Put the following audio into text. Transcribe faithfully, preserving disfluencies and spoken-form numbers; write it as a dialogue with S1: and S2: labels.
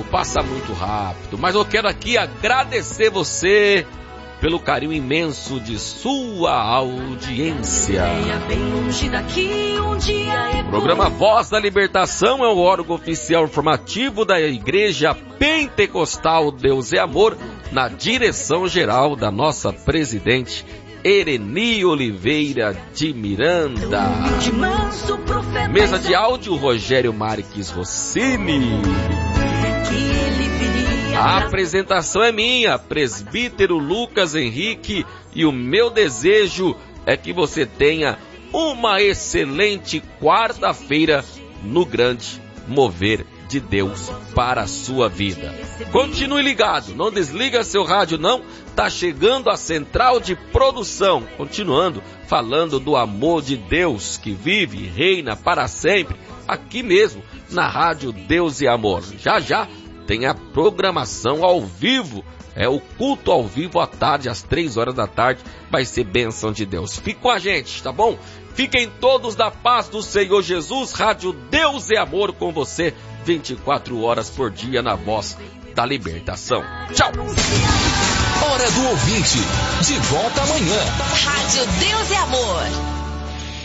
S1: rápido, passa muito rápido, mas eu quero aqui agradecer você pelo carinho imenso de sua audiência. O programa Voz da Libertação é o órgão oficial informativo da Igreja Pentecostal Deus é Amor, na direção geral da nossa presidente Ereni Oliveira de Miranda. Mesa de áudio, Rogério Marques Rossini. A apresentação é minha, presbítero Lucas Henrique, e o meu desejo é que você tenha uma excelente quarta-feira no grande mover de Deus para a sua vida. Continue ligado, não desliga seu rádio não, tá chegando a central de produção, continuando falando do amor de Deus que vive e reina para sempre, aqui mesmo na Rádio Deus e Amor. Já já tem a programação ao vivo, é o culto ao vivo à tarde, às três horas da tarde, vai ser bênção de Deus. Fique com a gente, tá bom? Fiquem todos na paz do Senhor Jesus. Rádio Deus é Amor com você, vinte e quatro horas por dia na Voz da Libertação. Tchau!
S2: Hora do ouvinte, de volta amanhã.
S3: Rádio Deus é Amor.